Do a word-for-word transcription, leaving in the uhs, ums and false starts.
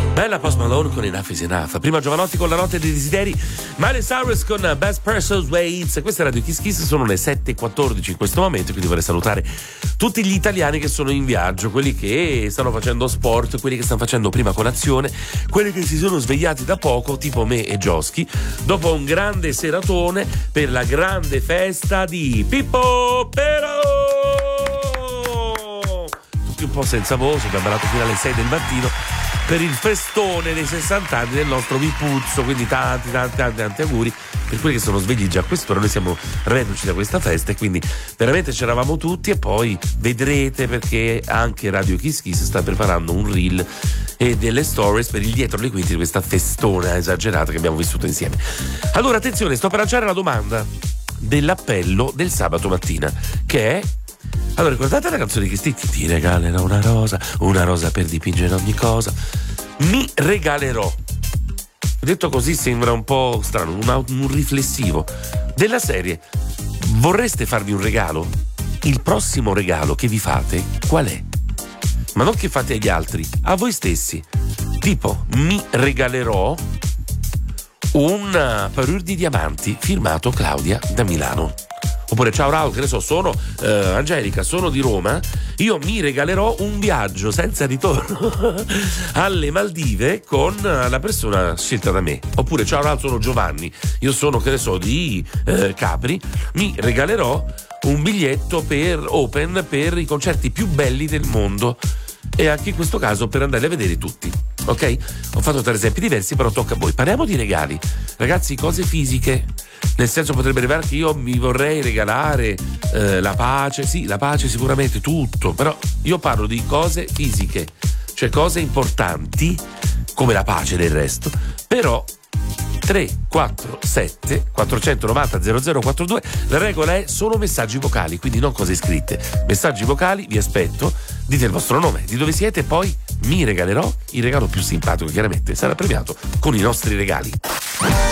Bella Post Malone con Enough is Enough. Prima Giovanotti con La notte dei desideri, Miley Cyrus con Best Person's Waits. Questa è Radio Kiss Kiss, sono le sette e quattordici in questo momento, quindi vorrei salutare tutti gli italiani che sono in viaggio, quelli che stanno facendo sport, quelli che stanno facendo prima colazione, quelli che si sono svegliati da poco, tipo me e Gioschi, dopo un grande seratone per la grande festa di Pippo Pero. Tutti un po' senza voce, abbiamo ballato fino alle sei del mattino per il festone dei sessanta anni del nostro Vipuzzo, quindi tanti tanti tanti tanti auguri per quelli che sono svegli già a quest'ora. Noi siamo reduci da questa festa e quindi veramente c'eravamo tutti, e poi vedrete perché anche Radio Kiss Kiss sta preparando un reel e delle stories per il dietro le quinte di questa festona esagerata che abbiamo vissuto insieme. Allora attenzione, sto per lanciare la domanda dell'appello del sabato mattina, che è: allora, ricordate la canzone di Cristi? Ti regalerò una rosa, una rosa per dipingere ogni cosa. Mi regalerò. Detto così sembra un po' strano, un, un riflessivo. Della serie, vorreste farvi un regalo? Il prossimo regalo che vi fate qual è? Ma non che fate agli altri, a voi stessi. Tipo, mi regalerò un parure di diamanti firmato Claudia da Milano. Oppure, ciao Raul, che ne so, sono eh, Angelica, sono di Roma, io mi regalerò un viaggio senza ritorno alle Maldive con la persona scelta da me. Oppure, ciao Raul, sono Giovanni, io sono, che ne so, di eh, Capri, mi regalerò un biglietto per Open per i concerti più belli del mondo, e anche in questo caso per andarli a vedere tutti. Ok? Ho fatto tre esempi diversi, però tocca a voi. Parliamo di regali, ragazzi, cose fisiche. Nel senso, potrebbe arrivare che io mi vorrei regalare eh, la pace, sì, la pace sicuramente, tutto, però io parlo di cose fisiche, cioè cose importanti come la pace del resto. Però tre quattro sette quattrocentonovanta zero zero quarantadue, la regola è solo messaggi vocali, quindi non cose scritte, messaggi vocali, vi aspetto, dite il vostro nome, di dove siete, poi mi regalerò il regalo più simpatico, chiaramente sarà premiato con i nostri regali.